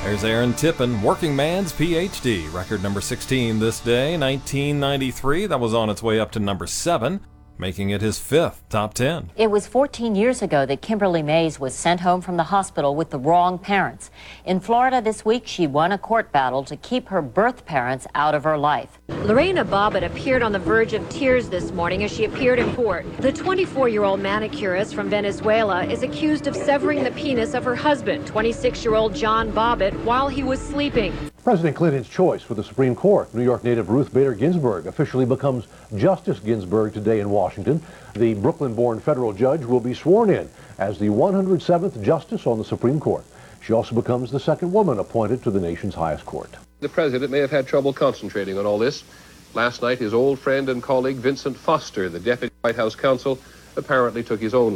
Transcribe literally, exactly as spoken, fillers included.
There's Aaron Tippin, Working Man's P H D, record number sixteen this day, nineteen ninety-three. That was on its way up to number seven, making it his fifth top ten. It was fourteen years ago that Kimberly Mays was sent home from the hospital with the wrong parents. In Florida this week, she won a court battle to keep her birth parents out of her life. Lorena Bobbitt appeared on the verge of tears this morning as she appeared in court. The twenty-four-year-old manicurist from Venezuela is accused of severing the penis of her husband, twenty-six-year-old John Bobbitt, while he was sleeping. President Clinton's choice for the Supreme Court. New York native Ruth Bader Ginsburg officially becomes Justice Ginsburg today in Washington. The Brooklyn-born federal judge will be sworn in as the one hundred seventh Justice on the Supreme Court. She also becomes the second woman appointed to the nation's highest court. The president may have had trouble concentrating on all this. Last night, his old friend and colleague Vincent Foster, the deputy White House counsel, apparently took his own